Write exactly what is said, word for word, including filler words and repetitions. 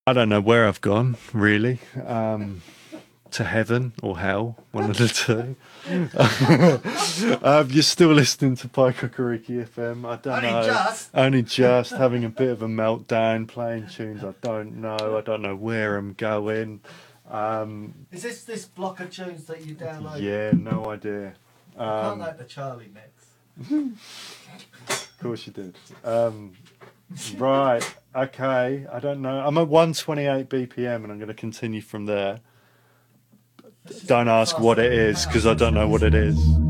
I don't know where I've gone, really. Um, to heaven or hell, one of the two. um, you're still listening to Pai Kukuriki F M. I don't Only know. just. Only just having a bit of a meltdown, playing tunes I don't know. I don't know where I'm going. Um, Is this this block of tunes that you downloaded? yeah, no idea. I can't Um, like the Charlie mix. of course you did. Um, right, okay. I don't know. I'm at one twenty-eight B P M and I'm going to continue from there. Don't ask what it is because I don't know what it is.